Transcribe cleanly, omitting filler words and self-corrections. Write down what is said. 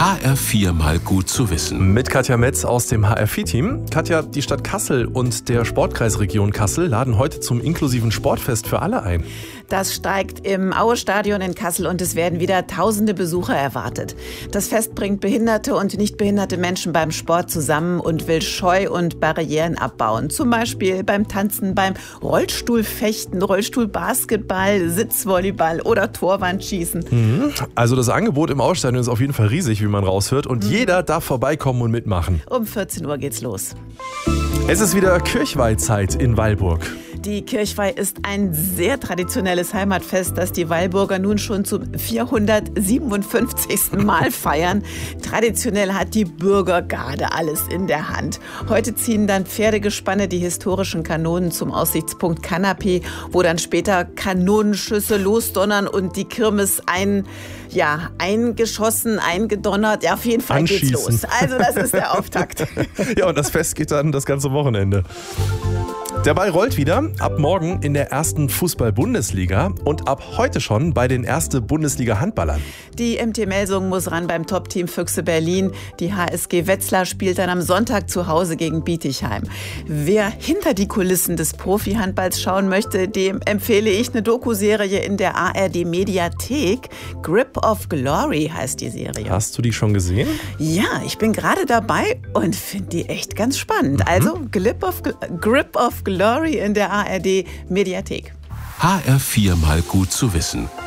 HR4 mal gut zu wissen. Mit Katja Metz aus dem HR4-Team. Katja, die Stadt Kassel und der Sportkreisregion Kassel laden heute zum inklusiven Sportfest für alle ein. Das steigt im Aue-Stadion in Kassel und es werden wieder tausende Besucher erwartet. Das Fest bringt behinderte und nicht behinderte Menschen beim Sport zusammen und will Scheu und Barrieren abbauen. Zum Beispiel beim Tanzen, beim Rollstuhlfechten, Rollstuhlbasketball, Sitzvolleyball oder Torwandschießen. Also das Angebot im Aue-Stadion ist auf jeden Fall riesig, wie man raushört. Und jeder darf vorbeikommen und mitmachen. Um 14 Uhr geht's los. Es ist wieder Kirchweihzeit in Weilburg. Die Kirchweih ist ein sehr traditionelles Heimatfest, das die Weilburger nun schon zum 457. Mal feiern. Traditionell hat die Bürgergarde alles in der Hand. Heute ziehen dann Pferdegespanne die historischen Kanonen zum Aussichtspunkt Kanapee, wo dann später Kanonenschüsse losdonnern und die Kirmes eingeschossen, eingedonnert. Ja, auf jeden Fall geht's los. Also das ist der Auftakt. Ja, und das Fest geht dann das ganze Wochenende. Der Ball rollt wieder, ab morgen in der ersten Fußball-Bundesliga und ab heute schon bei den ersten Bundesliga-Handballern. Die MT Melsungen muss ran beim Top-Team Füchse Berlin. Die HSG Wetzlar spielt dann am Sonntag zu Hause gegen Bietigheim. Wer hinter die Kulissen des Profi-Handballs schauen möchte, dem empfehle ich eine Dokuserie in der ARD-Mediathek. Grip of Glory heißt die Serie. Hast du die schon gesehen? Ja, ich bin gerade dabei und finde die echt ganz spannend. Also Grip of Glory in der ARD-Mediathek. HR4 mal gut zu wissen.